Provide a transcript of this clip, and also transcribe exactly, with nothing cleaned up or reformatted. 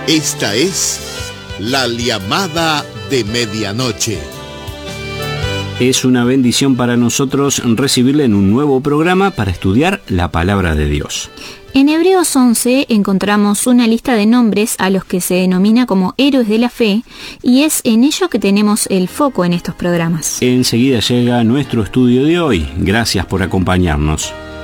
Esta es la llamada de medianoche. Es una bendición para nosotros recibirle en un nuevo programa para estudiar la palabra de Dios. En Hebreos once encontramos una lista de nombres a los que se denomina como héroes de la fe, y es en ello que tenemos el foco en estos programas. Enseguida llega nuestro estudio de hoy. Gracias por acompañarnos.